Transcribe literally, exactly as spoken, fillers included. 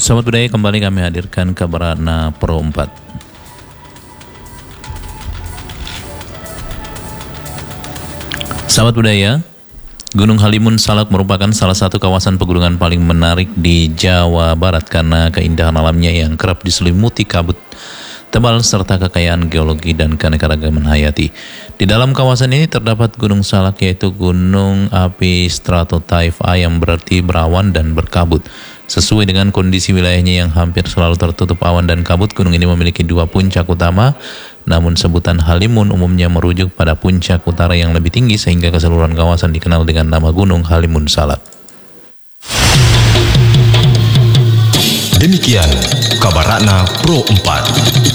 Sahabat budaya, kembali kami hadirkan kabar Ratna Pro empat. Sahabat budaya, Gunung Halimun Salak merupakan salah satu kawasan pegunungan paling menarik di Jawa Barat karena keindahan alamnya yang kerap diselimuti kabut tebal serta kekayaan geologi dan keanekaragaman hayati. Di dalam kawasan ini terdapat Gunung Salak, yaitu gunung api stratotype A yang berarti berawan dan berkabut. Sesuai dengan kondisi wilayahnya yang hampir selalu tertutup awan dan kabut, gunung ini memiliki dua puncak utama, namun sebutan Halimun umumnya merujuk pada puncak utara yang lebih tinggi sehingga keseluruhan kawasan dikenal dengan nama Gunung Halimun Salak. Demikian kabar Ratna Pro empat.